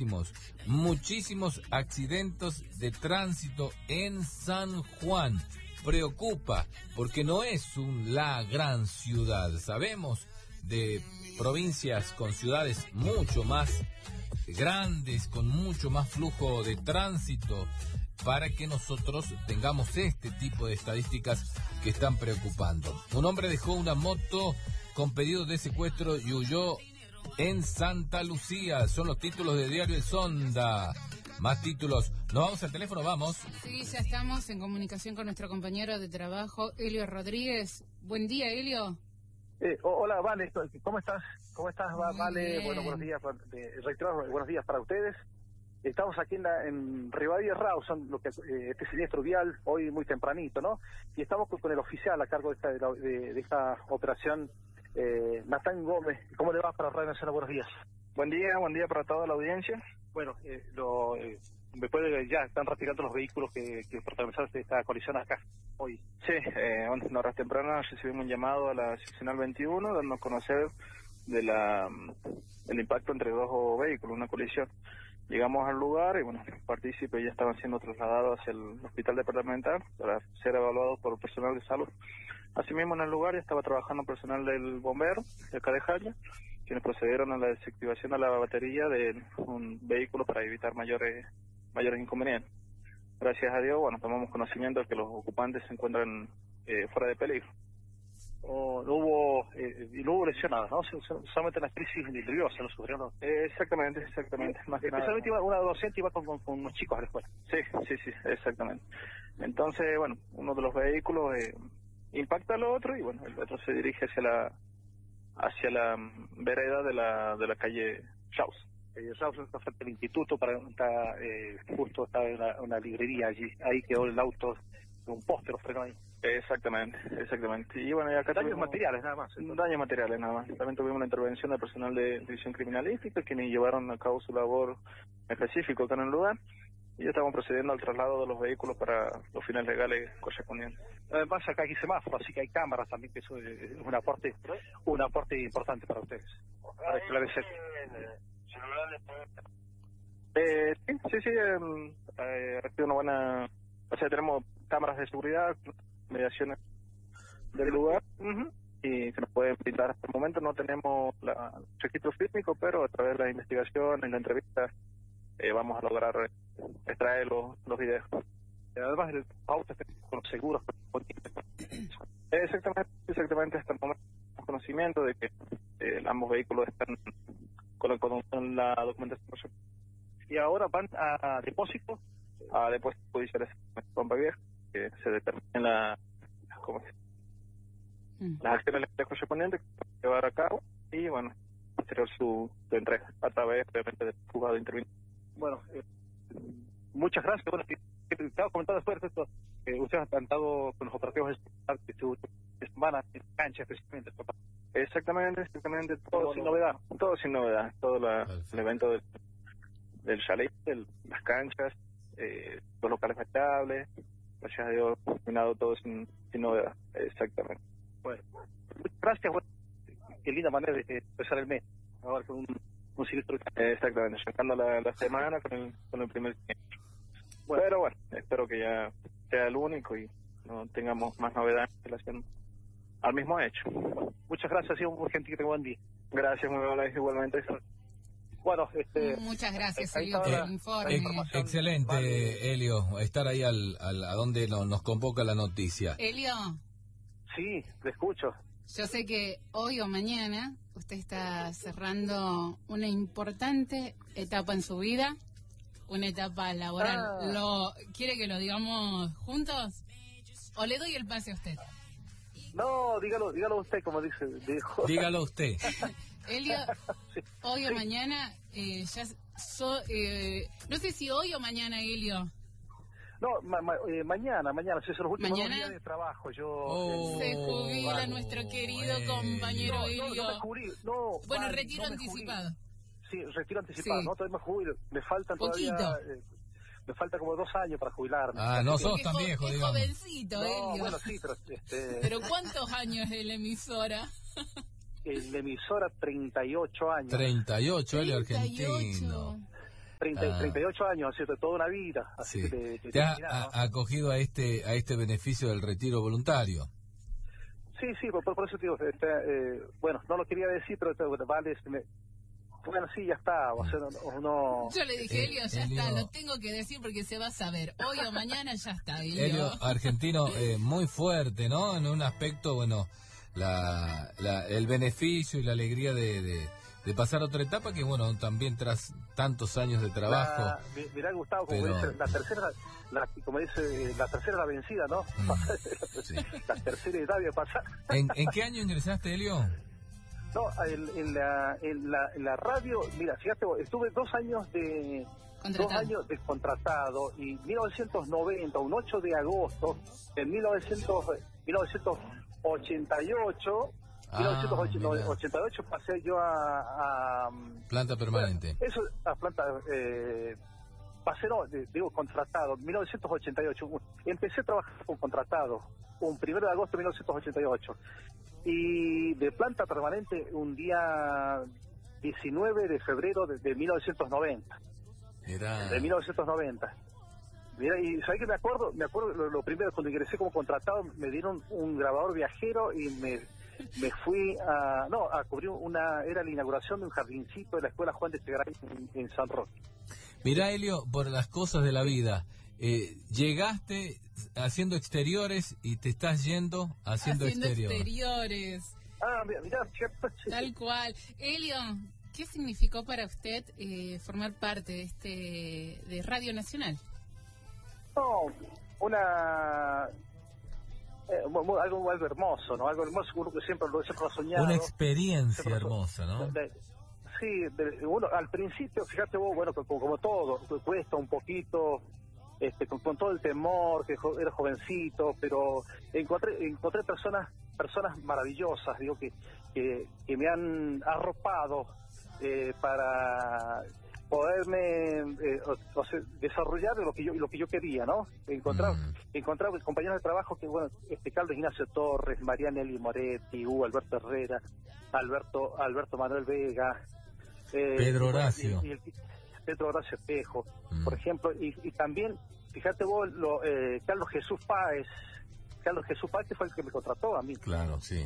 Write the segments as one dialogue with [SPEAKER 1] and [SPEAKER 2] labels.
[SPEAKER 1] muchísimos accidentes de tránsito en San Juan. Preocupa porque no es la gran ciudad. Sabemos de provincias con ciudades mucho más grandes, con mucho más flujo de tránsito, para que nosotros tengamos este tipo de estadísticas que están preocupando. Un hombre dejó una moto con pedido de secuestro y huyó en Santa Lucía. Son los títulos de Diario El Sonda. Más títulos. ¿Nos vamos al teléfono? Vamos.
[SPEAKER 2] Sí, ya estamos en comunicación con nuestro compañero de trabajo, Elio Rodríguez. Buen día, Elio.
[SPEAKER 3] Hola, Vale, ¿cómo estás? ¿Cómo estás, Vale? Bueno, buenos días, buenos días para ustedes. Estamos aquí en Rivadavia Rawson, este siniestro vial, hoy muy tempranito, ¿no? Y estamos con el oficial a cargo de esta operación, Natán Gómez. ¿Cómo le va para Radio Nacional? Buenos días.
[SPEAKER 4] Buen día para toda la audiencia.
[SPEAKER 3] Bueno, ya están retirando los vehículos que protagonizaron esta colisión acá hoy.
[SPEAKER 4] Sí, en horas tempranas recibimos un llamado a la seccional 21 dando a conocer el impacto entre dos vehículos, una colisión. Llegamos al lugar y bueno, los partícipes ya estaban siendo trasladados hacia el hospital departamental para ser evaluados por personal de salud. Asimismo, en el lugar ya estaba trabajando personal del bombero de acá de Jaya, quienes procedieron a la desactivación de la batería de un vehículo para evitar mayores inconvenientes. Gracias a Dios, bueno, tomamos conocimiento de que los ocupantes se encuentran fuera de peligro.
[SPEAKER 3] No hubo lesionados, ¿no? Solamente las crisis nerviosas lo sufrieron.
[SPEAKER 4] Exactamente, más que nada.
[SPEAKER 3] Especialmente una docente iba con unos chicos a la escuela.
[SPEAKER 4] Sí, exactamente. Entonces, bueno, uno de los vehículos impacta al otro y bueno, el otro se dirige hacia la vereda de la calle Shaus.
[SPEAKER 3] Rawson está frente al instituto, justo está una librería allí. Ahí quedó el auto, un poste lo frenó ahí.
[SPEAKER 4] Exactamente. Y bueno, y acá
[SPEAKER 3] daños materiales nada más.
[SPEAKER 4] Daños materiales nada más. También tuvimos una intervención del personal de división criminalística, quienes llevaron a cabo su labor específico acá en el lugar. Y ya estamos procediendo al traslado de los vehículos para los fines legales correspondientes.
[SPEAKER 3] Además, acá hay semáforos, así que hay cámaras también, que eso es un aporte importante para ustedes. Para esclarecer.
[SPEAKER 4] Sí, recibe una buena... O sea, tenemos cámaras de seguridad, mediaciones del lugar, y que nos pueden brindar. Hasta el momento no tenemos registro fílmico, pero a través de la investigación, en la entrevista, vamos a lograr extraer los videos.
[SPEAKER 3] Además, el auto está con los seguros.
[SPEAKER 4] Exactamente, hasta el momento tenemos conocimiento de que ambos vehículos están con la documentación.
[SPEAKER 3] ¿Y ahora van a depósito?
[SPEAKER 4] A depósito judicial de Pampa Vieja, que se determinen las acciones correspondientes que se van a llevar a cabo y bueno, posterior su entrega a través obviamente del juzgado intervenido.
[SPEAKER 3] Bueno, muchas gracias. Bueno, estaba comentando después de esto, ustedes han estado con los operativos de semana en cancha especialmente.
[SPEAKER 4] Exactamente, todo sin novedad. Todo el evento del chalet, las canchas, los locales estables, gracias a Dios, terminado todo sin novedad. Exactamente.
[SPEAKER 3] Bueno, muchas gracias. Bueno, qué linda manera de empezar el mes. Ahora con un siniestro.
[SPEAKER 4] Exactamente, arrancando la semana con el primer siniestro. Bueno, pero bueno, espero que ya sea el único y no tengamos más novedades en relación al mismo hecho.
[SPEAKER 3] Bueno, muchas gracias, ha sido muy gentil, que tenga buen día.
[SPEAKER 4] Gracias, muy buenas, igualmente.
[SPEAKER 2] Bueno, muchas gracias, Elio, por el informe.
[SPEAKER 1] Excelente, vale. Elio, estar ahí a donde nos convoca la noticia.
[SPEAKER 2] Elio.
[SPEAKER 3] Sí, te escucho.
[SPEAKER 2] Yo sé que hoy o mañana usted está cerrando una importante etapa en su vida, una etapa laboral. ¿Quiere que lo digamos juntos? ¿O le doy el pase a usted?
[SPEAKER 3] No, dígalo usted, como dice.
[SPEAKER 1] Dígalo usted.
[SPEAKER 2] Elio, sí, hoy o mañana, no sé si hoy o mañana, Elio.
[SPEAKER 3] No, mañana, si son los últimos días de trabajo,
[SPEAKER 2] se jubila nuestro querido compañero Elio. Bueno, retiro anticipado.
[SPEAKER 3] Sí, retiro anticipado, ¿no? Todavía me jubilo, me faltan
[SPEAKER 2] poquito.
[SPEAKER 3] Todavía... me falta como 2 años para jubilarme.
[SPEAKER 1] No sos tan viejo,
[SPEAKER 2] es
[SPEAKER 1] digamos.
[SPEAKER 2] Jovencito, Elio.
[SPEAKER 3] Bueno, sí, pero...
[SPEAKER 2] ¿Pero cuántos años en la emisora?
[SPEAKER 3] En la emisora, 38 años.
[SPEAKER 1] 38, Elio argentino.
[SPEAKER 3] 38 años, ¿cierto? Toda una vida. Así
[SPEAKER 1] Sí.
[SPEAKER 3] que
[SPEAKER 1] ¿Te ha acogido a este beneficio del retiro voluntario?
[SPEAKER 3] Sí, por eso te digo, bueno, no lo quería decir, pero vale, bueno, sí, ya está, o sea, no...
[SPEAKER 2] Yo le dije, Elio, ya está, lo tengo que decir porque se va a saber, hoy o mañana ya está,
[SPEAKER 1] Elio, argentino, muy fuerte, ¿no? En un aspecto, bueno, el beneficio y la alegría de pasar otra etapa que, bueno, también tras tantos años de trabajo.
[SPEAKER 3] Mirá, Gustavo, como dice, la tercera es la vencida, ¿no?
[SPEAKER 1] Sí.
[SPEAKER 3] La tercera edad de pasar.
[SPEAKER 1] ¿En qué año ingresaste, Elio?
[SPEAKER 3] No, en la radio, mira, fíjate, estuve 2 años descontratado, y 1990, un 8 de agosto de 1988 pasé yo a
[SPEAKER 1] planta permanente.
[SPEAKER 3] Eso, a planta, pasé, no, digo contratado, 1988. Empecé a trabajar con contratado, un 1 de agosto de 1988. Y de planta permanente un día 19 de febrero de 1990. De 1990. Mira, y ¿sabes qué me acuerdo? Lo primero, cuando ingresé como contratado, me dieron un grabador viajero y me fui a cubrir era la inauguración de un jardincito de la Escuela Juan de Chegaray en San Roque.
[SPEAKER 1] Mirá, Elio, por las cosas de la vida, llegaste haciendo exteriores y te estás yendo haciendo exteriores.
[SPEAKER 3] Mirá,
[SPEAKER 2] tal cual. Elio, ¿qué significó para usted formar parte de Radio Nacional?
[SPEAKER 3] No, algo hermoso, ¿no? Algo hermoso, uno que siempre lo ha soñado.
[SPEAKER 1] Una experiencia hermosa, ¿no?
[SPEAKER 3] Sí, uno al principio, fíjate vos, bueno, como todo, cuesta un poquito, con todo el temor, que era jovencito, pero encontré personas maravillosas, digo, que me han arropado para poderme desarrollar lo que yo quería, ¿no? Encontrar compañeros de trabajo que, bueno, Carlos Ignacio Torres, Marianelli Moretti, Hugo Alberto Herrera, Alberto Manuel Vega,
[SPEAKER 1] Pedro Horacio.
[SPEAKER 3] Pedro Horacio Espejo, por ejemplo, y también, fíjate vos, Carlos Jesús Páez, que fue el que me contrató a mí.
[SPEAKER 1] Claro, sí.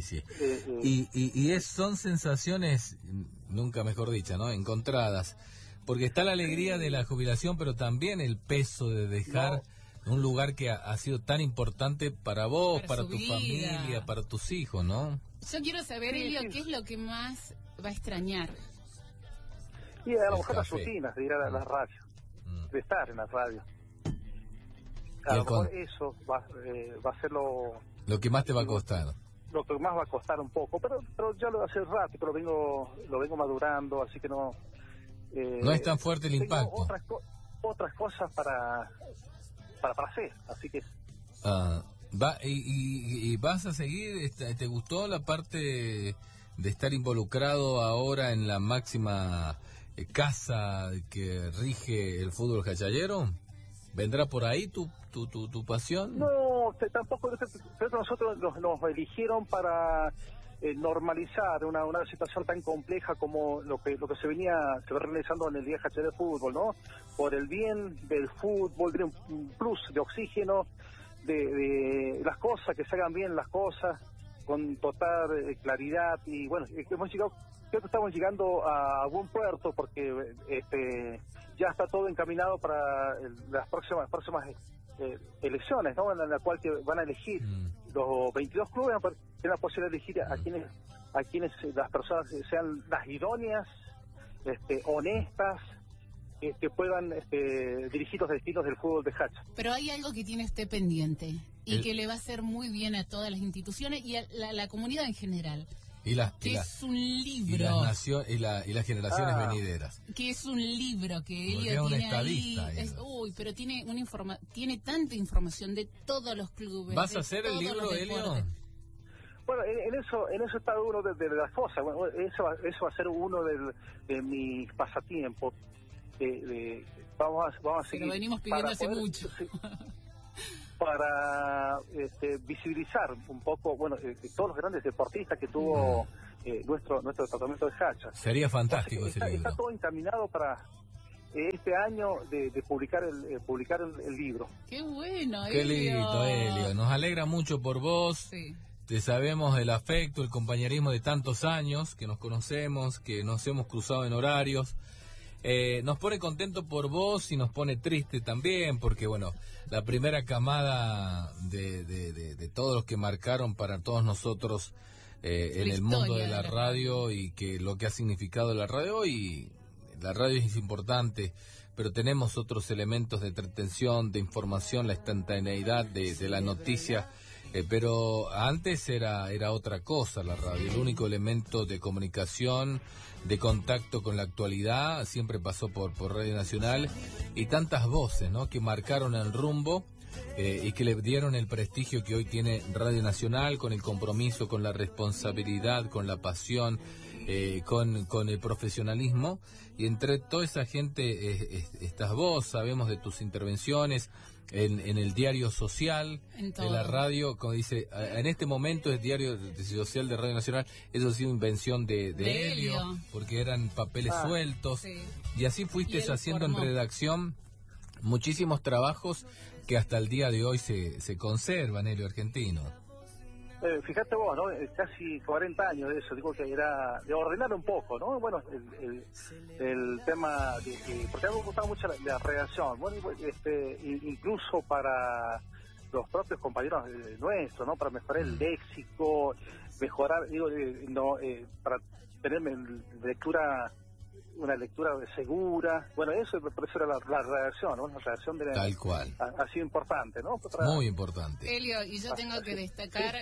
[SPEAKER 1] Son sensaciones, nunca mejor dicha, ¿no? Encontradas. Porque está la alegría de la jubilación, pero también el peso de dejar un lugar que ha sido tan importante para vos, para tu familia, para tus hijos, ¿no?
[SPEAKER 2] Yo quiero saber, Elio, ¿qué es lo que más va a extrañar?
[SPEAKER 3] Y a lo mejor las rutinas de ir a la radio, de estar en la radio. A lo mejor eso va a ser lo
[SPEAKER 1] que más te va a costar.
[SPEAKER 3] Lo que más va a costar un poco, pero ya lo hacer rápido, lo vengo madurando, así que no
[SPEAKER 1] es tan fuerte el impacto.
[SPEAKER 3] Otras cosas para hacer, así que
[SPEAKER 1] y vas a seguir. ¿Te gustó la parte de estar involucrado ahora en la máxima casa que rige el fútbol jayayero? ¿Vendrá por ahí tu pasión?
[SPEAKER 3] No, tampoco. Creo que nosotros nos eligieron para normalizar una situación tan compleja como lo que se va realizando en el Día Jayayero de Fútbol, ¿no? Por el bien del fútbol, de un plus de oxígeno, de las cosas, que se hagan bien las cosas, con total claridad. Y bueno, creo que estamos llegando a buen puerto, porque ya está todo encaminado para las próximas elecciones, ¿no? En la cual que van a elegir los 22 clubes, tienen la posibilidad de elegir a quienes las personas sean las idóneas, honestas, que puedan dirigir los destinos del fútbol de Hacha.
[SPEAKER 2] Pero hay algo que tiene usted pendiente y que le va a hacer muy bien a todas las instituciones y a la comunidad en general. Que es un libro.
[SPEAKER 1] Y las generaciones venideras.
[SPEAKER 2] Que es un libro que Elio tiene ahí. Pero tiene tanta información de todos los clubes.
[SPEAKER 1] ¿Vas a hacer el libro, Elio?
[SPEAKER 3] Bueno, en eso está uno de las cosas. Bueno, eso va a ser uno de mis pasatiempos. Vamos a seguir.
[SPEAKER 2] Lo venimos pidiendo hace mucho.
[SPEAKER 3] Para visibilizar un poco, bueno, todos los grandes deportistas que tuvo nuestro departamento de Hacha.
[SPEAKER 1] Sería fantástico ese libro.
[SPEAKER 3] Está todo encaminado para este año de publicar el libro.
[SPEAKER 2] Qué bueno,
[SPEAKER 1] Qué lindo, Elio. Nos alegra mucho por vos.
[SPEAKER 2] Sí.
[SPEAKER 1] Te sabemos el afecto, el compañerismo de tantos años, que nos conocemos, que nos hemos cruzado en horarios. Nos pone contento por vos y nos pone triste también, porque bueno, la primera camada de todos los que marcaron para todos nosotros en el mundo de la radio y que lo que ha significado la radio, y la radio es importante, pero tenemos otros elementos de entretención, de información, la instantaneidad de la noticia. Pero antes era otra cosa la radio, el único elemento de comunicación, de contacto con la actualidad, siempre pasó por Radio Nacional, y tantas voces, ¿no?, que marcaron el rumbo y que le dieron el prestigio que hoy tiene Radio Nacional, con el compromiso, con la responsabilidad, con la pasión, con el profesionalismo. Y entre toda esa gente estás vos, sabemos de tus intervenciones en el diario social de la radio, como dice, en este momento es diario social de Radio Nacional. Eso ha sido invención de Elio, porque eran papeles sueltos, sí. Y así fuiste haciendo en redacción muchísimos trabajos que hasta el día de hoy se conservan, Elio Argentino.
[SPEAKER 3] Fíjate vos, ¿no? Casi 40 años de eso, digo que era de ordenar un poco, ¿no? Bueno, el tema de que, porque a mí me gustaba mucho la redacción, bueno, incluso para los propios compañeros nuestros, ¿no? Para mejorar el léxico, mejorar, digo, para tener una lectura segura, bueno, eso por eso era la redacción, ¿no? La redacción de
[SPEAKER 1] tal cual
[SPEAKER 3] ha sido importante, ¿no?
[SPEAKER 1] Muy importante.
[SPEAKER 2] Elio, y yo tengo que destacar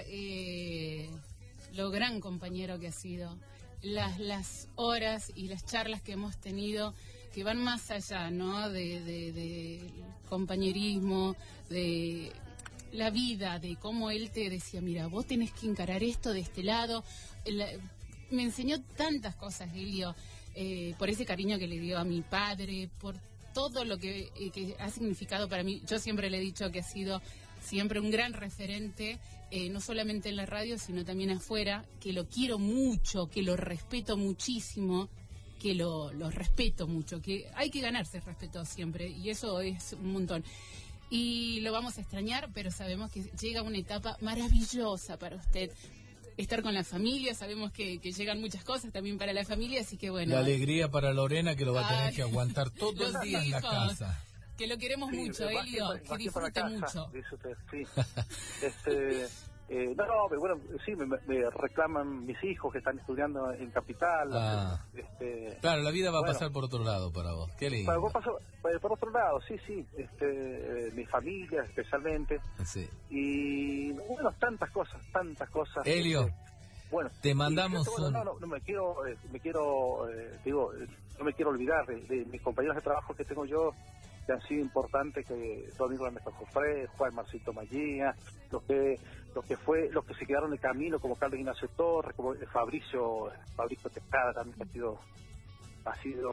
[SPEAKER 2] lo gran compañero que ha sido, las horas y las charlas que hemos tenido, que van más allá, ¿no?, de compañerismo, de la vida, de cómo él te decía, mira, vos tenés que encarar esto de este lado. Me enseñó tantas cosas, Elio. Por ese cariño que le dio a mi padre, por todo lo que ha significado para mí. Yo siempre le he dicho que ha sido siempre un gran referente, no solamente en la radio, sino también afuera, que lo quiero mucho, que lo respeto muchísimo, que lo respeto mucho, que hay que ganarse el respeto siempre, y eso es un montón. Y lo vamos a extrañar, pero sabemos que llega una etapa maravillosa para usted. Estar con la familia, sabemos que llegan muchas cosas también para la familia, así que bueno.
[SPEAKER 1] La alegría para Lorena, que lo va a tener que aguantar todo el día en la casa.
[SPEAKER 2] Que lo queremos mucho, Elio, que disfrute mucho.
[SPEAKER 3] Sí. Pero bueno, sí, me reclaman mis hijos que están estudiando en Capital.
[SPEAKER 1] Claro, la vida va a pasar por otro lado para vos. Qué lindo.
[SPEAKER 3] Por otro lado, sí, mi familia especialmente.
[SPEAKER 1] Sí.
[SPEAKER 3] Y bueno, tantas cosas.
[SPEAKER 1] Elio,
[SPEAKER 3] bueno,
[SPEAKER 1] te mandamos
[SPEAKER 3] no me quiero olvidar de mis compañeros de trabajo que tengo yo, que han sido importantes, que Domingo Ernesto Jofré, Juan Marcito Maguía, los que se quedaron en el camino, como Carlos Ignacio Torres, como Fabricio Tejada, también ha sido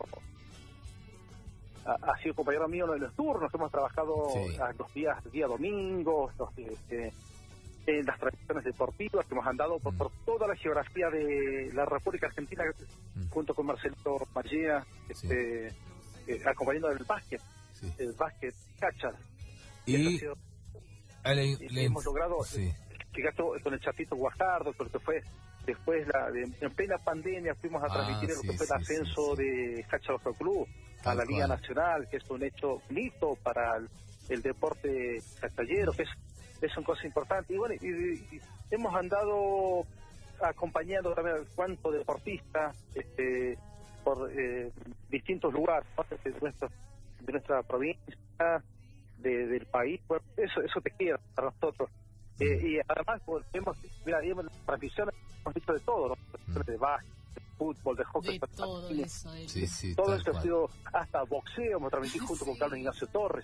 [SPEAKER 3] compañero mío en los turnos que hemos trabajado, sí, los días domingos, en las transmisiones deportivas que hemos andado por toda la geografía de la República Argentina, junto con Marcelito Maguía, acompañando del básquet, el básquet Cachar.
[SPEAKER 1] Y
[SPEAKER 3] hemos logrado, con el Chatito Guajardo, porque fue después, en plena pandemia, fuimos a transmitir lo que fue el ascenso de Cachar Pro Club a la Liga Nacional, que es un hecho bonito para el deporte cachallero, que es una cosa importante. Y bueno, y hemos andado acompañando también al cuanto deportista por distintos lugares, ¿no?, de nuestra provincia, del país. Bueno, eso te queda para nosotros. Y además, pues, hemos transmisiones, hemos visto de todo, ¿no? De básquet, de fútbol, de hockey,
[SPEAKER 2] de todo eso.
[SPEAKER 3] Todo eso ha sido, hasta boxeo hemos transmitido junto con Carlos Ignacio Torres.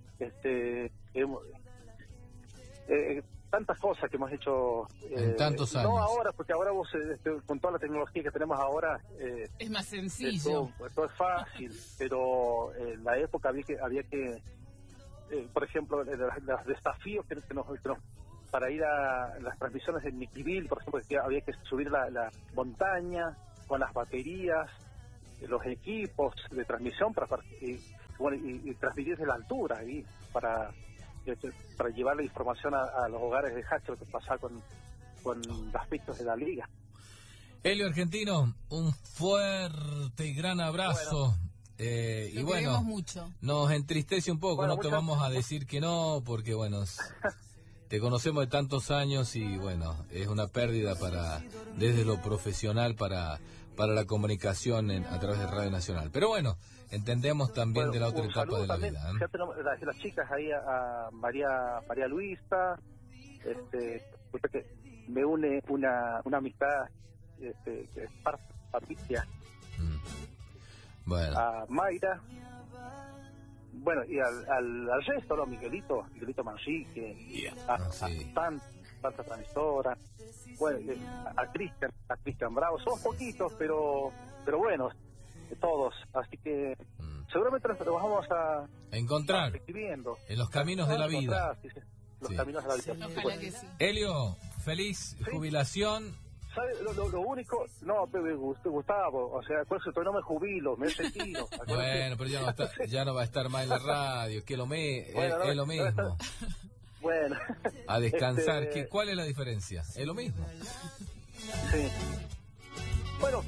[SPEAKER 3] Tantas cosas que hemos hecho
[SPEAKER 1] en tantos años.
[SPEAKER 3] No ahora, porque ahora vos, con toda la tecnología que tenemos ahora,
[SPEAKER 2] es más sencillo.
[SPEAKER 3] Todo es fácil, pero en la época había que por ejemplo, los desafíos que nos para ir a las transmisiones en Miquiville, por ejemplo, que había que subir la montaña con las baterías, los equipos de transmisión y transmitir desde la altura ahí para llevar la información a los hogares de Hache, lo que pasa con las pistas de la liga.
[SPEAKER 1] Elio Argentino, un fuerte y gran abrazo. Y bueno,
[SPEAKER 2] mucho.
[SPEAKER 1] Nos entristece un poco, no te vamos a decir que no, porque bueno, te conocemos de tantos años y bueno, es una pérdida desde lo profesional para la comunicación a través de Radio Nacional. Pero bueno, entendemos también de la otra etapa de la vida.
[SPEAKER 3] Las chicas ahí, a María Luisa, que me une una amistad que es Patricia.
[SPEAKER 1] Bueno.
[SPEAKER 3] A Mayra, bueno, y al resto, ¿no? Miguelito Manrique, tanta transmisora, bueno, a Cristian Bravo, somos poquitos, pero buenos, todos, así que seguramente nos vamos a
[SPEAKER 1] encontrar
[SPEAKER 3] escribiendo
[SPEAKER 1] en los caminos de la vida.
[SPEAKER 3] Los caminos de la vida.
[SPEAKER 2] Ojalá que sí.
[SPEAKER 1] Elio, feliz jubilación.
[SPEAKER 3] ¿Sabes? Lo único, Gustavo, o sea, por eso todavía no me jubilo, me retiro.
[SPEAKER 1] Bueno, pero ya no va a estar más en la radio, que es lo mismo.
[SPEAKER 3] Bueno.
[SPEAKER 1] A descansar, ¿cuál es la diferencia? Es lo mismo.
[SPEAKER 3] Sí. Bueno,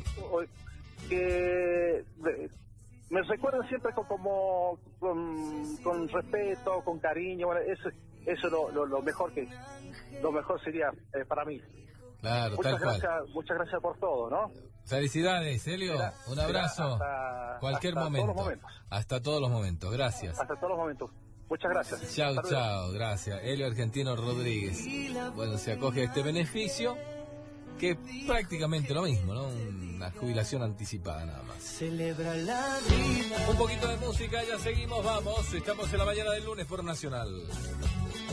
[SPEAKER 3] que me recuerdan siempre con respeto, con cariño, bueno, eso es lo mejor sería para mí.
[SPEAKER 1] Claro,
[SPEAKER 3] muchas gracias por todo, ¿no?
[SPEAKER 1] Felicidades, Elio. Un abrazo. Cualquier momento. Hasta todos los momentos. Gracias.
[SPEAKER 3] Hasta todos los momentos. Muchas gracias.
[SPEAKER 1] Chao. Gracias. Elio Argentino Rodríguez. Bueno, se acoge a este beneficio, que es prácticamente lo mismo, ¿no? Una jubilación anticipada nada más.
[SPEAKER 5] Celebra la vida.
[SPEAKER 1] Un poquito de música, ya seguimos, vamos. Estamos en la mañana del lunes por Nacional.